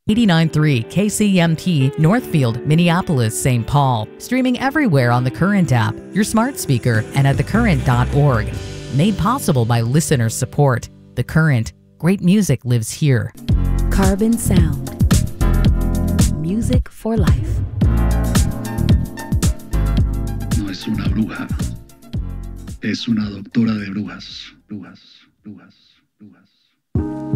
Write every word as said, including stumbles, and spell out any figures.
eighty-nine point three K C M T, Northfield, Minneapolis, Saint Paul. Streaming everywhere on the Current app, your smart speaker, and at the current dot org. Made possible by listener support. The Current. Great music lives here. Carbon Sound. Music for life. No es una bruja. Es una doctora de brujas. Brujas, brujas, brujas.